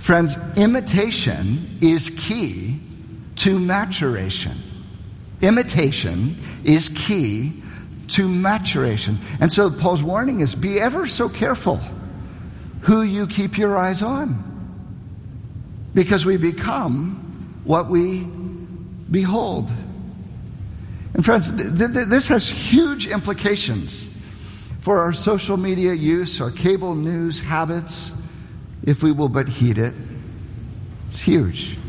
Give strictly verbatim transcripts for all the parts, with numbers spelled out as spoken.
Friends, imitation is key to maturation. Imitation is key to maturation. And so Paul's warning is, be ever so careful who you keep your eyes on, because we become what we behold. And friends, th- th- this has huge implications for our social media use, our cable news habits, if we will but heed it. It's huge.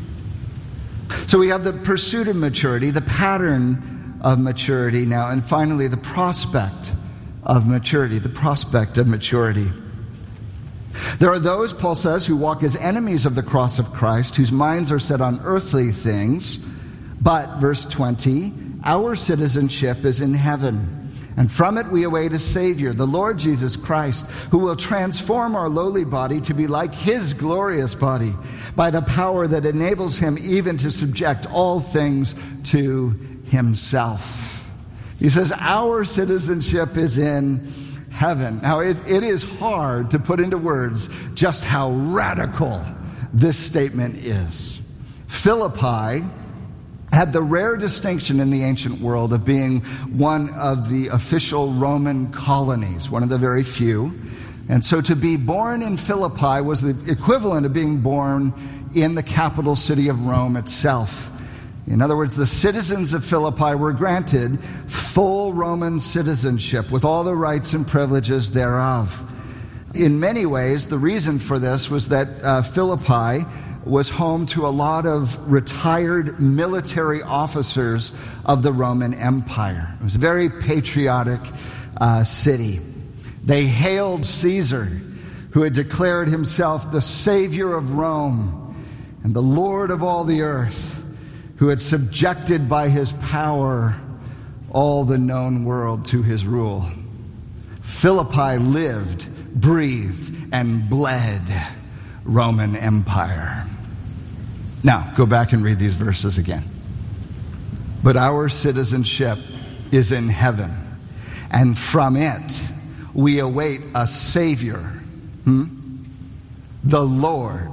So we have the pursuit of maturity, the pattern of maturity now, and finally the prospect of maturity, the prospect of maturity. There are those, Paul says, who walk as enemies of the cross of Christ, whose minds are set on earthly things. But, verse twenty, our citizenship is in heaven, and from it we await a Savior, the Lord Jesus Christ, who will transform our lowly body to be like His glorious body, by the power that enables Him even to subject all things to Himself. He says, our citizenship is in heaven. Now, it, it is hard to put into words just how radical this statement is. Philippi had the rare distinction in the ancient world of being one of the official Roman colonies, one of the very few. And so to be born in Philippi was the equivalent of being born in the capital city of Rome itself. In other words, the citizens of Philippi were granted full Roman citizenship with all the rights and privileges thereof. In many ways, the reason for this was that uh, Philippi was home to a lot of retired military officers of the Roman Empire. It was a very patriotic uh, city. They hailed Caesar, who had declared himself the Savior of Rome and the Lord of all the earth, who had subjected by his power all the known world to his rule. Philippi lived, breathed, and bled Roman Empire. Now, go back and read these verses again. But our citizenship is in heaven, and from it we await a Savior, hmm? the Lord,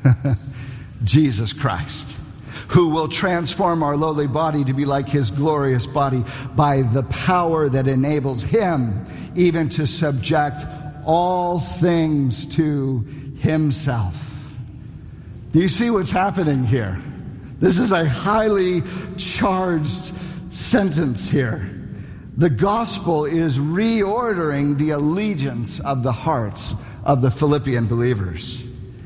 Jesus Christ, who will transform our lowly body to be like His glorious body by the power that enables Him even to subject all things to Himself. Do you see what's happening here? This is a highly charged sentence here. The gospel is reordering the allegiance of the hearts of the Philippian believers.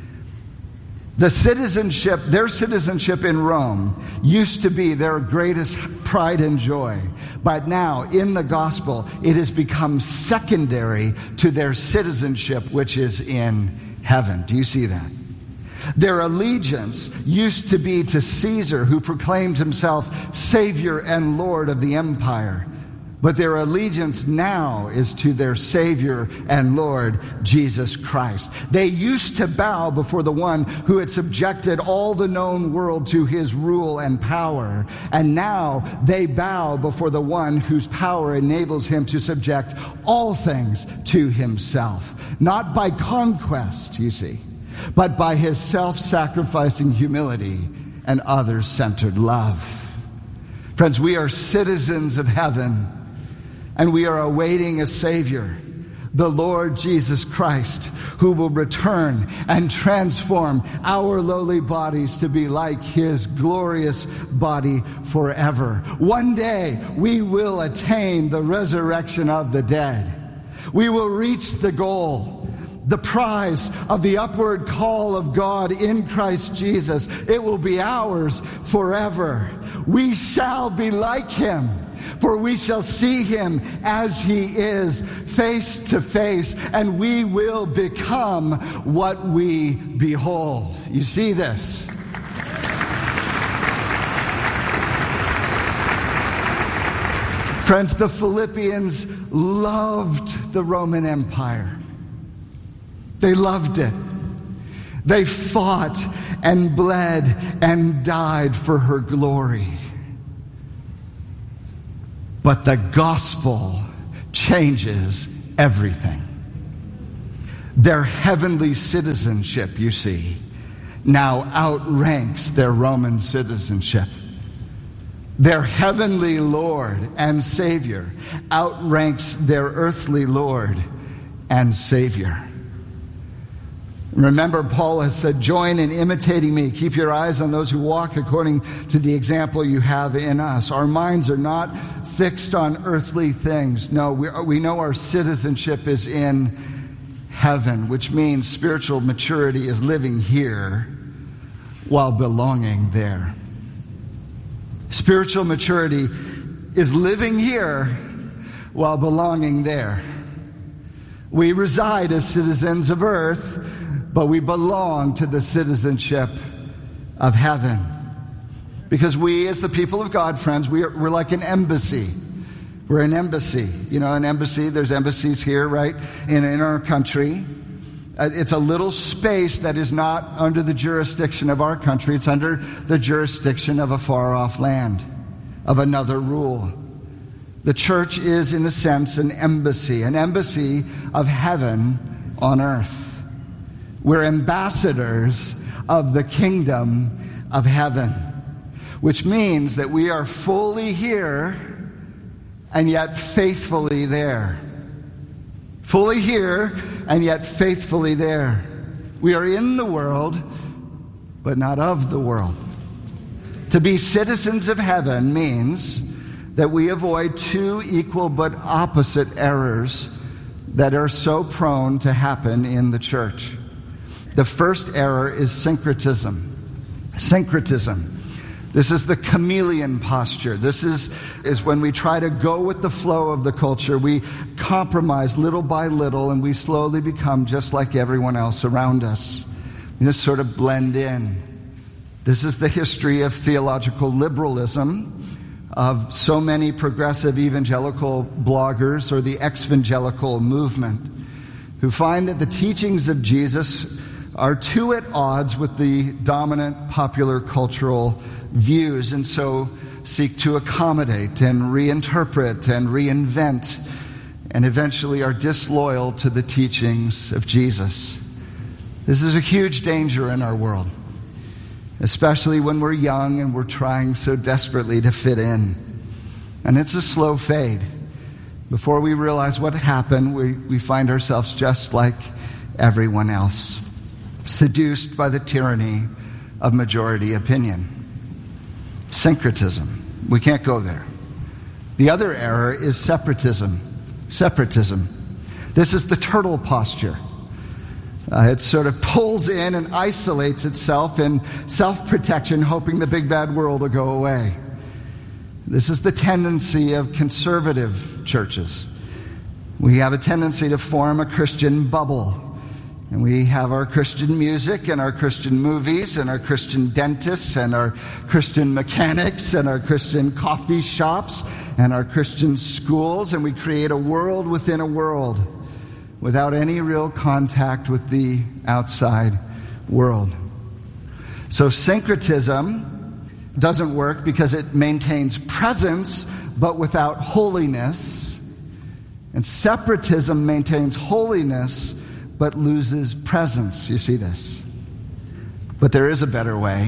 The citizenship, their citizenship in Rome used to be their greatest pride and joy. But now, in the gospel, it has become secondary to their citizenship, which is in heaven. Do you see that? Their allegiance used to be to Caesar, who proclaimed himself Savior and Lord of the empire. But their allegiance now is to their Savior and Lord, Jesus Christ. They used to bow before the one who had subjected all the known world to His rule and power. And now they bow before the one whose power enables Him to subject all things to Himself. Not by conquest, you see, but by His self-sacrificing humility and others-centered love. Friends, we are citizens of heaven, and we are awaiting a Savior, the Lord Jesus Christ, who will return and transform our lowly bodies to be like His glorious body forever. One day, we will attain the resurrection of the dead. We will reach the goal, the prize of the upward call of God in Christ Jesus. It will be ours forever. We shall be like Him, for we shall see Him as He is, face to face, and we will become what we behold. You see this? Friends, the Philippians loved the Roman Empire. They loved it. They fought and bled and died for her glory. But the gospel changes everything. Their heavenly citizenship, you see, now outranks their Roman citizenship. Their heavenly Lord and Savior outranks their earthly Lord and Savior. Remember, Paul has said, join in imitating me. Keep your eyes on those who walk according to the example you have in us. Our minds are not fixed on earthly things. No, we, we know our citizenship is in heaven, which means spiritual maturity is living here while belonging there. Spiritual maturity is living here while belonging there. We reside as citizens of earth, but we belong to the citizenship of heaven. Because we, as the people of God, friends, we are, we're like an embassy. We're an embassy. You know, an embassy, there's embassies here, right, in, in our country. Uh, it's a little space that is not under the jurisdiction of our country. It's under the jurisdiction of a far-off land, of another rule. The church is, in a sense, an embassy, an embassy of heaven on earth. We're ambassadors of the kingdom of heaven, which means that we are fully here and yet faithfully there. Fully here and yet faithfully there. We are in the world, but not of the world. To be citizens of heaven means that we avoid two equal but opposite errors that are so prone to happen in the church. The first error is syncretism. Syncretism. This is the chameleon posture. This is, is when we try to go with the flow of the culture. We compromise little by little, and we slowly become just like everyone else around us. We just sort of blend in. This is the history of theological liberalism, of so many progressive evangelical bloggers or the exvangelical movement who find that the teachings of Jesus are too at odds with the dominant popular cultural views, and so seek to accommodate and reinterpret and reinvent, and eventually are disloyal to the teachings of Jesus. This is a huge danger in our world, especially when we're young and we're trying so desperately to fit in. And it's a slow fade. Before we realize what happened, we, we find ourselves just like everyone else, seduced by the tyranny of majority opinion. Syncretism. We can't go there. The other error is separatism. Separatism. This is the turtle posture. Uh, it sort of pulls in and isolates itself in self-protection, hoping the big bad world will go away. This is the tendency of conservative churches. We have a tendency to form a Christian bubble. And we have our Christian music and our Christian movies and our Christian dentists and our Christian mechanics and our Christian coffee shops and our Christian schools. And we create a world within a world without any real contact with the outside world. So syncretism doesn't work because it maintains presence but without holiness. And separatism maintains holiness but loses presence. You see this? But there is a better way.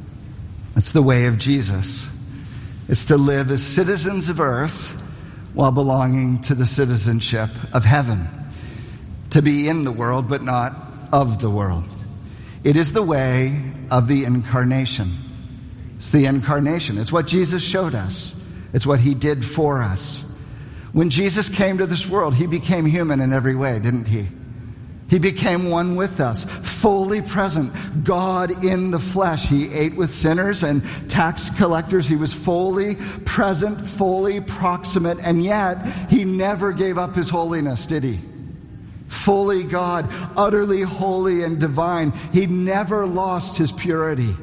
It's the way of Jesus. It's to live as citizens of earth while belonging to the citizenship of heaven. To be in the world but not of the world. It is the way of the incarnation. It's the incarnation. It's what Jesus showed us. It's what he did for us. When Jesus came to this world, he became human in every way, didn't he? He became one with us, fully present, God in the flesh. He ate with sinners and tax collectors. He was fully present, fully proximate, and yet he never gave up his holiness, did he? Fully God, utterly holy and divine. He never lost his purity.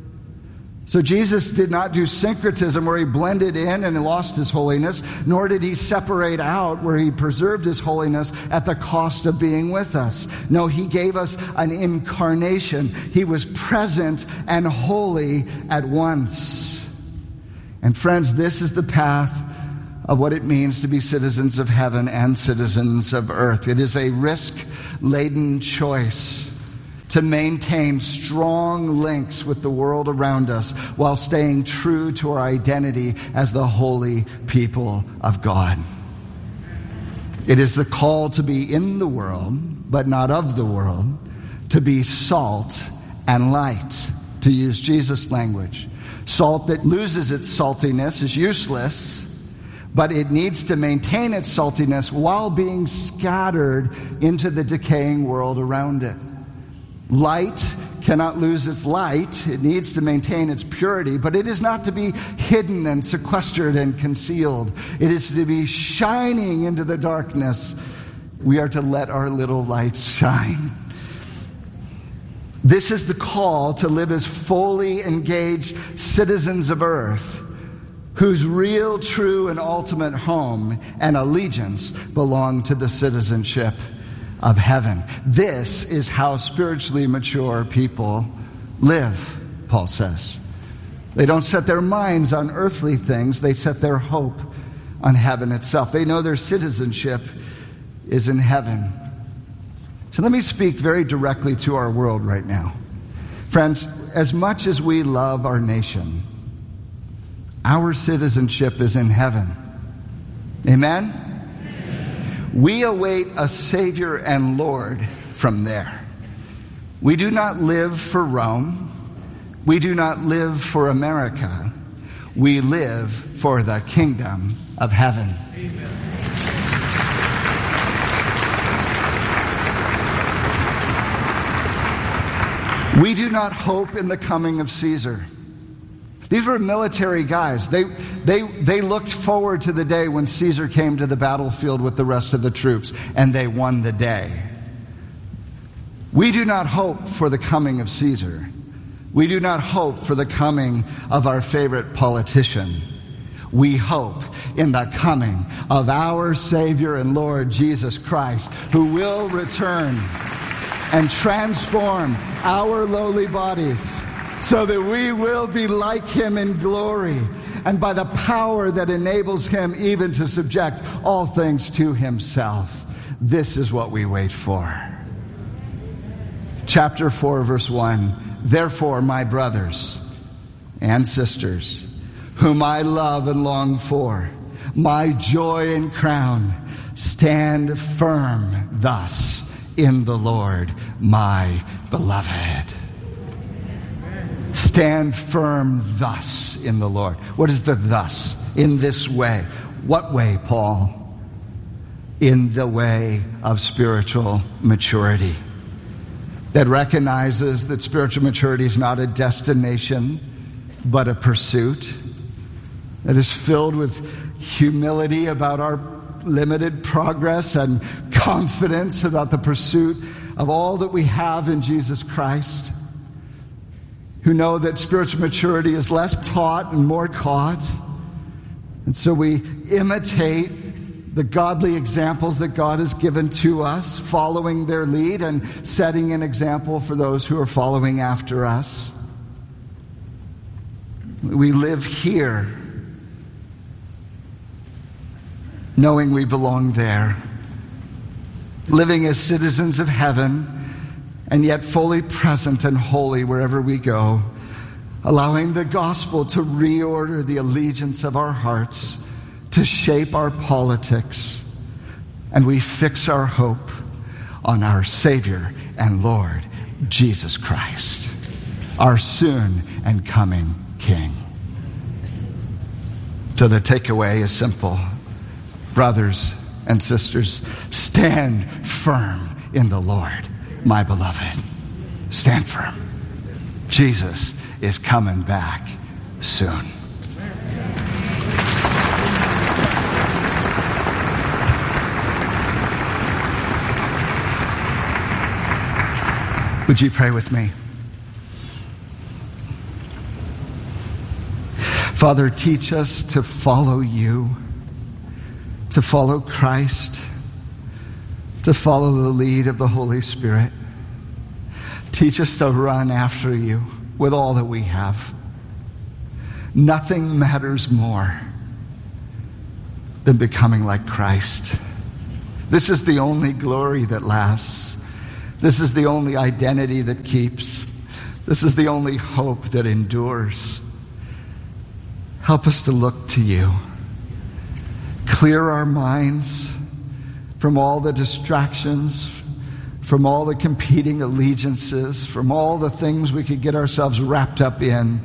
So Jesus did not do syncretism where he blended in and lost his holiness, nor did he separate out where he preserved his holiness at the cost of being with us. No, he gave us an incarnation. He was present and holy at once. And friends, this is the path of what it means to be citizens of heaven and citizens of earth. It is a risk-laden choice to maintain strong links with the world around us while staying true to our identity as the holy people of God. It is the call to be in the world, but not of the world, to be salt and light, to use Jesus' language. Salt that loses its saltiness is useless, but it needs to maintain its saltiness while being scattered into the decaying world around it. Light cannot lose its light. It needs to maintain its purity, but it is not to be hidden and sequestered and concealed. It is to be shining into the darkness. We are to let our little lights shine. This is the call to live as fully engaged citizens of earth, whose real, true, and ultimate home and allegiance belong to the citizenship of heaven. This is how spiritually mature people live, Paul says. They don't set their minds on earthly things. They set their hope on heaven itself. They know their citizenship is in heaven. So let me speak very directly to our world right now. Friends, as much as we love our nation, our citizenship is in heaven. Amen? We await a Savior and Lord from there. We do not live for Rome. We do not live for America. We live for the kingdom of heaven. Amen. We do not hope in the coming of Caesar. These were military guys. They, they, they looked forward to the day when Caesar came to the battlefield with the rest of the troops, and they won the day. We do not hope for the coming of Caesar. We do not hope for the coming of our favorite politician. We hope in the coming of our Savior and Lord Jesus Christ, who will return and transform our lowly bodies so that we will be like him in glory, and by the power that enables him even to subject all things to himself. This is what we wait for. Chapter four, verse one. Therefore, my brothers and sisters, whom I love and long for, my joy and crown, stand firm thus in the Lord, my beloved. Stand firm thus in the Lord. What is the thus? In this way. What way, Paul? In the way of spiritual maturity. That recognizes that spiritual maturity is not a destination, but a pursuit. That is filled with humility about our limited progress and confidence about the pursuit of all that we have in Jesus Christ. Who know that spiritual maturity is less taught and more caught. And so we imitate the godly examples that God has given to us, following their lead and setting an example for those who are following after us. We live here, knowing we belong there, living as citizens of heaven, and yet fully present and holy wherever we go, allowing the gospel to reorder the allegiance of our hearts, to shape our politics, and we fix our hope on our Savior and Lord, Jesus Christ, our soon and coming King. So the takeaway is simple. Brothers and sisters, stand firm in the Lord, my beloved. Stand firm. Jesus is coming back soon. Would you pray with me? Father, teach us to follow you, to follow Christ, to follow the lead of the Holy Spirit. Teach us to run after you with all that we have. Nothing matters more than becoming like Christ. This is the only glory that lasts. This is the only identity that keeps. This is the only hope that endures. Help us to look to you. Clear our minds from all the distractions, from all the competing allegiances, from all the things we could get ourselves wrapped up in.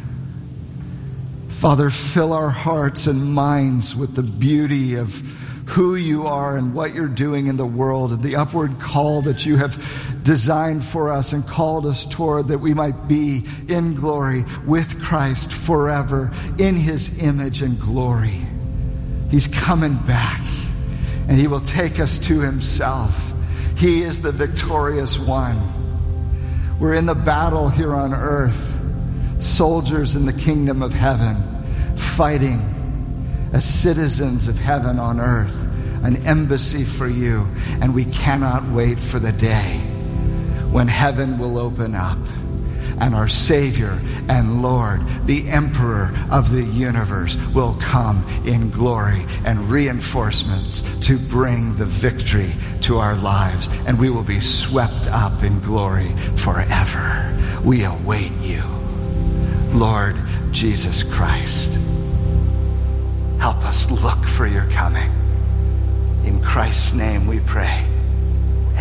Father, fill our hearts and minds with the beauty of who you are and what you're doing in the world, and the upward call that you have designed for us and called us toward, that we might be in glory with Christ forever in his image and glory. He's coming back, and he will take us to himself. He is the victorious one. We're in the battle here on earth, soldiers in the kingdom of heaven, fighting as citizens of heaven on earth, an embassy for you. And we cannot wait for the day when heaven will open up and our Savior and Lord, the Emperor of the universe, will come in glory and reinforcements to bring the victory to our lives. And we will be swept up in glory forever. We await you, Lord Jesus Christ. Help us look for your coming. In Christ's name we pray.